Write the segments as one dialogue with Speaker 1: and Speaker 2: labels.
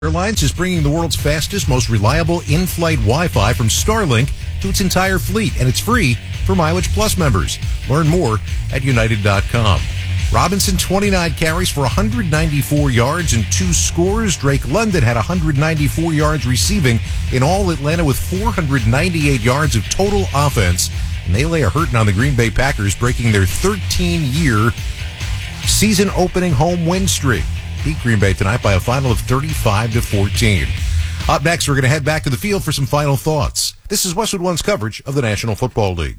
Speaker 1: Airlines is bringing the world's fastest, most reliable in-flight Wi-Fi from Starlink to its entire fleet, and it's free for Mileage Plus members. Learn more at United.com. Robinson, 29 carries for 194 yards and 2 scores. Drake London had 194 yards receiving. In all, Atlanta with 498 yards of total offense. And they lay a hurting on the Green Bay Packers, breaking their 13-year season-opening home win streak. Beat Green Bay tonight by a final of 35-14. Up next, we're going to head back to the field for some final thoughts. This is Westwood One's coverage of the National Football League.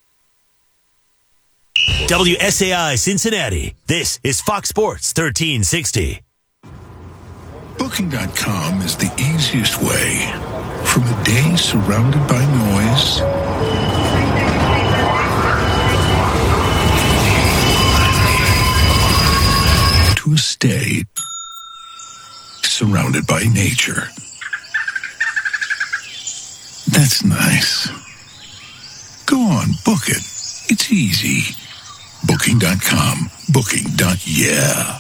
Speaker 2: WSAI Cincinnati. This is Fox Sports 1360.
Speaker 3: Booking.com is the easiest way from a day surrounded by noise to a stay surrounded by nature. That's nice. Go on, book it. It's easy. Booking.com. Booking.yeah.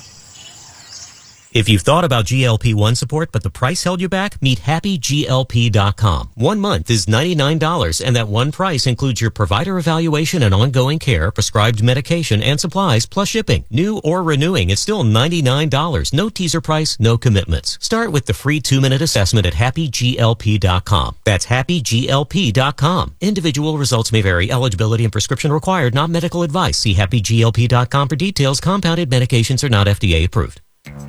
Speaker 4: If you've thought about GLP-1 support, but the price held you back, meet HappyGLP.com. 1 month is $99, and that one price includes your provider evaluation and ongoing care, prescribed medication, and supplies, plus shipping. New or renewing, it's still $99. No teaser price, no commitments. Start with the free 2-minute assessment at HappyGLP.com. That's HappyGLP.com. Individual results may vary. Eligibility and prescription required, not medical advice. See HappyGLP.com for details. Compounded medications are not FDA approved.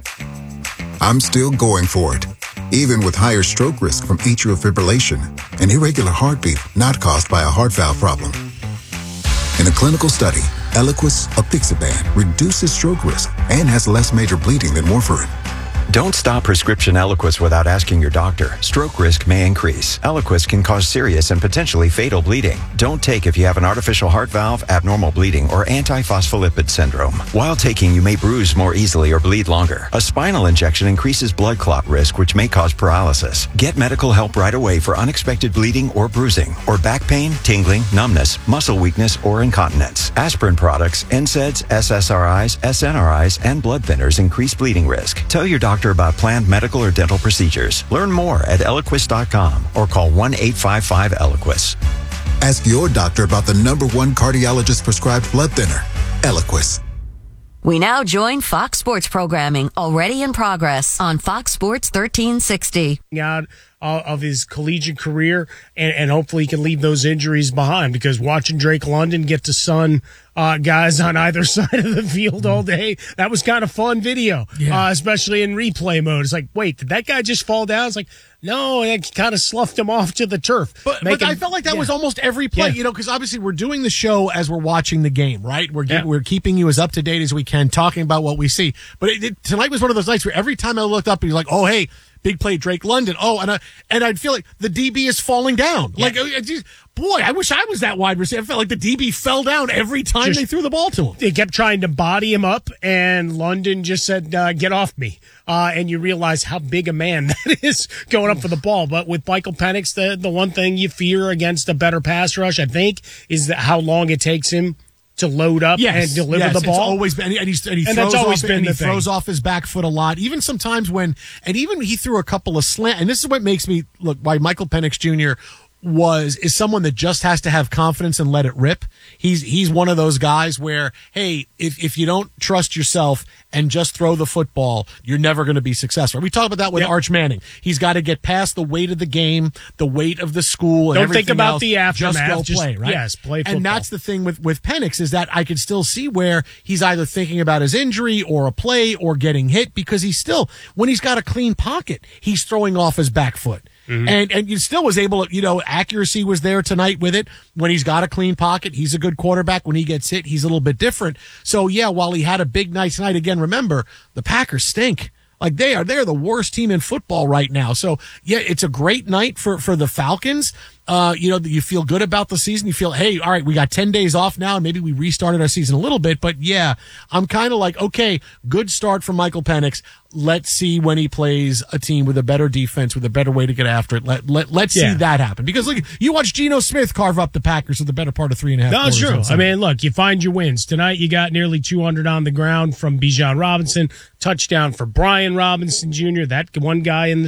Speaker 5: I'm still going for it, even with higher stroke risk from atrial fibrillation, an irregular heartbeat not caused by a heart valve problem. In a clinical study, Eliquis apixaban reduces stroke risk and has less major bleeding than warfarin.
Speaker 6: Don't stop prescription Eliquis without asking your doctor. Stroke risk may increase. Eliquis can cause serious and potentially fatal bleeding. Don't take if you have an artificial heart valve, abnormal bleeding, or antiphospholipid syndrome. While taking, you may bruise more easily or bleed longer. A spinal injection increases blood clot risk, which may cause paralysis. Get medical help right away for unexpected bleeding or bruising, or back pain, tingling, numbness, muscle weakness, or incontinence. Aspirin products, NSAIDs, SSRIs, SNRIs, and blood thinners increase bleeding risk. Tell your doctor about planned medical or dental procedures. Learn more at Eliquis.com or call 1-855-ELIQUIS.
Speaker 5: Ask your doctor about the #1 cardiologist prescribed blood thinner, Eliquis.
Speaker 7: We now join Fox Sports programming already in progress on Fox Sports 1360.
Speaker 8: Out of his collegiate career, and hopefully he can leave those injuries behind, because watching Drake London get to sun guys on either side of the field all day, that was kind of fun video, especially in replay mode. It's like, wait, did that guy just fall down? It's like, no, it kind of sloughed him off to the turf.
Speaker 9: But I felt like that was almost every play, because obviously we're doing the show as we're watching the game, right? We're keeping you as up to date as we can, talking about what we see. But tonight was one of those nights where every time I looked up, you're like, oh, hey, big play Drake London. Oh, and I'd feel like the DB is falling down. Yeah. Like, boy, I wish I was that wide receiver. I felt like the DB fell down every time they threw the ball to him.
Speaker 8: They kept trying to body him up, and London just said, get off me. And you realize how big a man that is going up for the ball. But with Michael Penix, the one thing you fear against a better pass rush, I think, is how long it takes him to load up and deliver the ball.
Speaker 9: It's always been, and he throws off his back foot a lot. Even sometimes even he threw a couple of slant, and this is what makes me look why Michael Penix Jr. is someone that just has to have confidence and let it rip. He's one of those guys where, hey, if you don't trust yourself and just throw the football, you're never going to be successful. We talked about that with Arch Manning. He's got to get past the weight of the game, the weight of the school, and
Speaker 8: don't
Speaker 9: everything
Speaker 8: think about
Speaker 9: else.
Speaker 8: the aftermath.
Speaker 9: Just go play, right?
Speaker 8: Yes, play football.
Speaker 9: And that's the thing with Penix, is that I could still see where he's either thinking about his injury or a play or getting hit, because he's still, when he's got a clean pocket, he's throwing off his back foot. Mm-hmm. And you still was able to, accuracy was there tonight with it. When he's got a clean pocket, he's a good quarterback. When he gets hit, he's a little bit different. So, while he had a big night tonight, again, remember, the Packers stink. Like, they're the worst team in football right now. So, it's a great night for the Falcons. you feel good about the season. You feel, hey, all right, we got 10 days off now, and maybe we restarted our season a little bit. But yeah, I'm kind of like, okay, good start from Michael Penix. Let's see when he plays a team with a better defense, with a better way to get after it. Let's see that happen. Because look, you watch Geno Smith carve up the Packers for the better part of 3.5
Speaker 8: No, it's
Speaker 9: quarters.
Speaker 8: true. I mean, look, you find your wins. Tonight you got nearly 200 on the ground from Bijan Robinson. Touchdown for Brian Robinson Jr., that one guy in the